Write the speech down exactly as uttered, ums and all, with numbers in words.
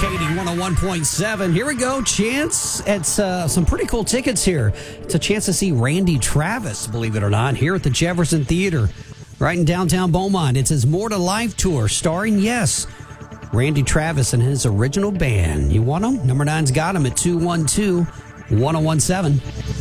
Katie one oh one point seven. Here we go. Chance. It's uh, some pretty cool tickets here. It's a chance to see Randy Travis, believe it or not, here at the Jefferson Theater, right in downtown Beaumont. It's his More to Life tour starring, yes, Randy Travis and his original band. You want them? Number nine's got them at two one two, one oh one seven.